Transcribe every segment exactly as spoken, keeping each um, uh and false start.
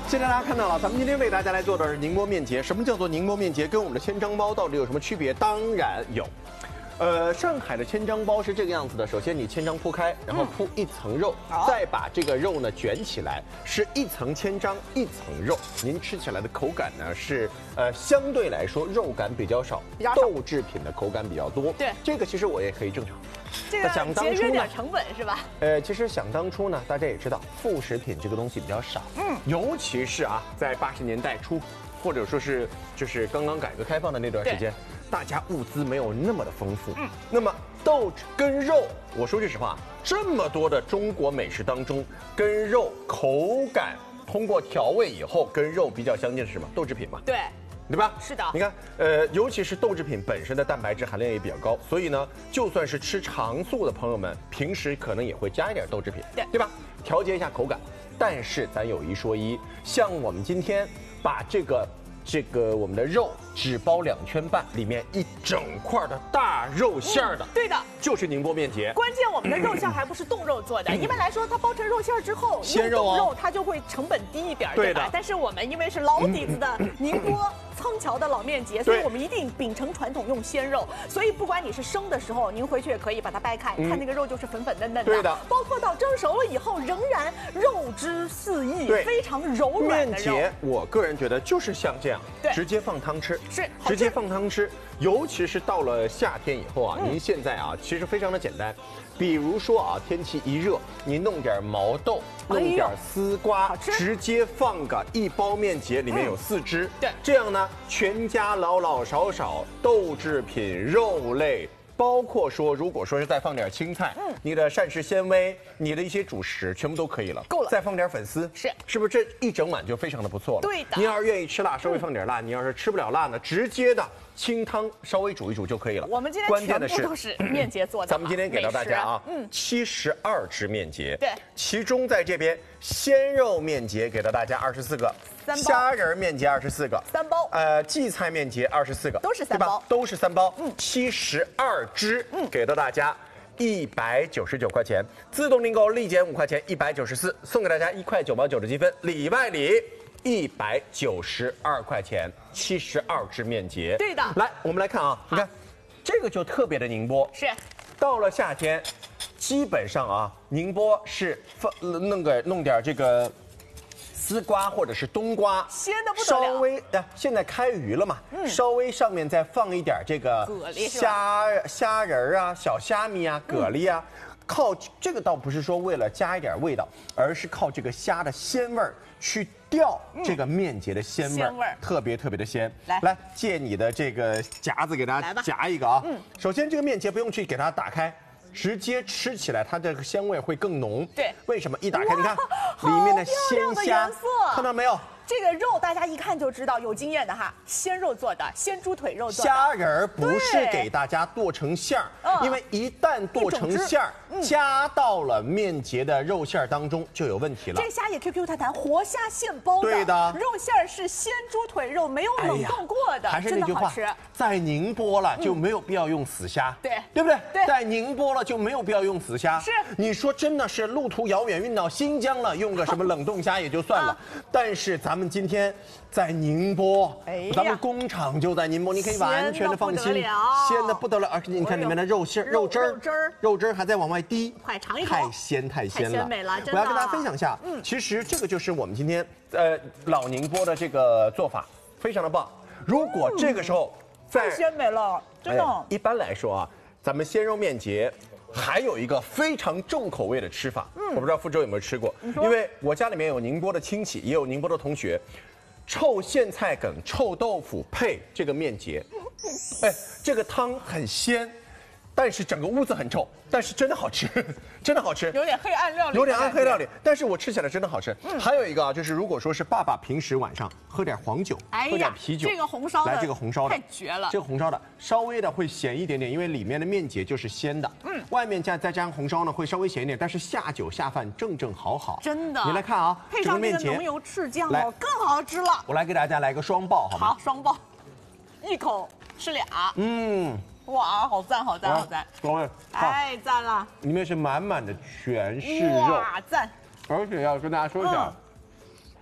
现在大家看到了，咱们今天为大家来做的是宁波面节。什么叫做宁波面节？跟我们的千张包到底有什么区别？当然有。呃，上海的千张包是这个样子的。首先你千张铺开，然后铺一层肉，嗯、再把这个肉呢卷起来，是一层千张一层肉。您吃起来的口感呢是呃相对来说肉感比较少， 比较少豆制品的口感比较多。 对， 这个其实我也可以正常。 这个节约点成本是吧？ 呃，其实想当初呢，大家也知道副食品这个东西比较少，嗯，尤其是啊，在八十年代初，或者说是就是刚刚改革开放的那段时间。大家物资没有那么的丰富，嗯，那么豆跟肉，我说句实话，这么多的中国美食当中，跟肉口感通过调味以后跟肉比较相近的是什么？豆制品嘛， 对， 对吧？ 是的， 你看，呃，尤其是豆制品本身的蛋白质含量也比较高，所以呢，就算是吃长素的朋友们，平时可能也会加一点豆制品， 对， 对吧？调节一下口感。但是咱有一说一，像我们今天把这个。这个我们的肉只包两圈半，里面一整块的大肉馅儿的、嗯， 对的， 就是宁波面节。 关键我们的肉馅还不是冻肉做的，嗯、一般来说它包成肉馅之后， 鲜肉、哦、 冻肉它就会成本低一点，对吧？但是我们因为是老底子的宁波。仓桥的老面节，所以我们一定秉承传统用鲜肉。所以不管你是生的时候，您回去也可以把它掰开，嗯、看那个肉就是粉粉嫩嫩的。 对的。 包括到蒸熟了以后，仍然肉汁四溢，非常柔软的肉。 面节，我个人觉得就是像这样， 对， 直接放汤吃， 是直接放汤吃。尤其是到了夏天以后啊， 嗯、 您现在啊，其实非常的简单。比如说啊，天气一热，你弄点毛豆，弄点丝瓜，哎、直接放个一包面节，里面有四只，嗯、 对， 这样呢，全家老老少少豆制品、肉类，包括说，如果说是再放点青菜，嗯，你的膳食纤维，你的一些主食，全部都可以了， 够了， 再放点粉丝， 是， 是不是这一整碗就非常的不错了？ 对的。 你要是愿意吃辣，稍微放点辣；嗯、你要是吃不了辣呢，直接的。清汤稍微煮一煮就可以了。 我们今天全部都是面节做的。 咱们今天给到大家啊，嗯，七十二只面节， 对， 其中在这边鲜肉面节给到大家二十四个， 三包； 虾仁面节二十四个， 三包； 呃，荠菜面节二十四个， 都是三包， 都是三包，嗯，七十二只，嗯，给到大家。一百九十九块钱，自动订购立减五块钱，一百九十四，送给大家一块九毛九的积分，里外里。一百九十二块钱，七十二只面节。 对的， 来，我们来看啊，你看，这个就特别的宁波。 是， 到了夏天，基本上啊，宁波是放弄个弄点这个丝瓜或者是冬瓜， 鲜的不得了。 稍微啊，现在开鱼了嘛，嗯，稍微上面再放一点这个虾虾仁啊、小虾米啊、蛤蜊啊。嗯靠这个倒不是说为了加一点味道，而是靠这个虾的鲜味儿去调这个面节的鲜味儿，嗯、特别特别的鲜。 来来，借你的这个夹子给大家夹一个啊。嗯，首先这个面节不用去给它打开，直接吃起来它这个鲜味会更浓。 对， 为什么？一打开你看里面的鲜虾，看到没有？ 这个肉大家一看就知道，有经验的哈，鲜肉做的，鲜猪腿肉做的。 虾仁不是给大家剁成馅儿，嗯、因为一旦剁成馅儿，嗯、加到了面节的肉馅儿当中就有问题了。 这个虾也 Q Q 弹弹，活虾现包的， 对的， 肉馅儿是鲜猪腿肉，没有冷冻过的， 哎、还是那句话，在宁波了就没有必要用死虾， 对、嗯， 对不对？ 对， 在宁波了就没有必要用死虾。 是， 你说真的是路途遥远运到新疆了，用个什么冷冻虾也就算了，啊、但是咱们今天。在宁波，哎、咱们工厂就在宁波，你可以完全的放心，鲜的不得了，而且你看里面的肉馅、肉汁儿、 肉汁儿、 肉汁儿还在往外滴， 快尝一口， 太鲜太鲜了， 太鲜美了，真的。 我要跟大家分享一下，嗯，其实这个就是我们今天呃老宁波的这个做法，非常的棒。如果这个时候再太鲜美了，真的。 哎、一般来说啊，咱们鲜肉面节。还有一个非常重口味的吃法，嗯，我不知道福州有没有吃过，因为我家里面有宁波的亲戚，也有宁波的同学。臭苋菜梗、臭豆腐配这个面节，哎，这个汤很鲜，但是整个屋子很臭，但是真的好吃，真的好吃， 有点黑暗料理， 有点暗黑料理，但是我吃起来真的好吃。嗯，还有一个啊，就是如果说是爸爸平时晚上喝点黄酒， 哎、 喝点啤酒， 这个红烧的， 来这个红烧的太绝了， 这个红烧的稍微的会咸一点点，因为里面的面节就是鲜的，嗯，外面加再加上红烧呢会稍微咸一点，但是下酒下饭正正好好， 真的。 你来看啊， 配上这个浓油赤酱哦，更好吃了。 我来给大家来个双爆，好吗？ 好，双爆，一口吃俩， 嗯。 哇，好赞，好赞，好赞！ 各位， 太赞了！ 里面是满满的全是肉， 哇，赞！ 而且要跟大家说一下，嗯、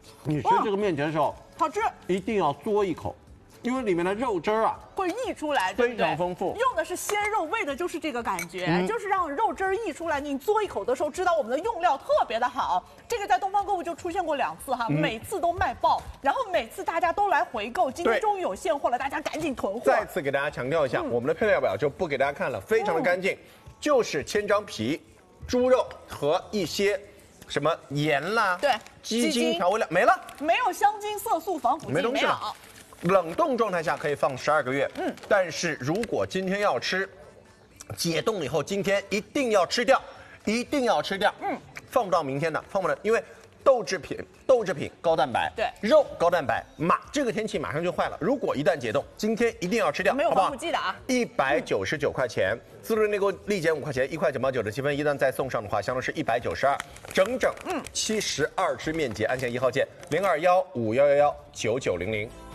你吃这个面条的时候， 好吃， 一定要嘬一口，因为里面的肉汁儿啊会溢出来， 非常丰富。 用的是鲜肉，为的就是这个感觉，嗯、就是让肉汁儿溢出来。你嘬一口的时候，知道我们的用料特别的好。这个在东方购物就出现过两次哈，嗯、每次都卖爆，然后每次大家都来回购。今天终于有现货了，大家赶紧囤货。 再次给大家强调一下，嗯、我们的配料表就不给大家看了，非常的干净，嗯、就是千张皮、猪肉和一些。什么盐啦， 对， 鸡精调味料没了， 没有香精、色素、防腐剂， 没东西了。冷冻状态下可以放十二个月，嗯，但是如果今天要吃，解冻以后今天一定要吃掉，一定要吃掉，嗯，放不到明天的，放不了，因为豆制品，豆制品高蛋白， 对， 肉高蛋白，马这个天气马上就坏了，如果一旦解冻，今天一定要吃掉， 没有防腐剂的啊， 一百九十九块钱。滋润内锅立减五块钱，一块九毛九的积分，一旦再送上的话，相当是一百九十二，整整嗯七十二只面节，按键一号键零二幺五幺幺幺九九零零。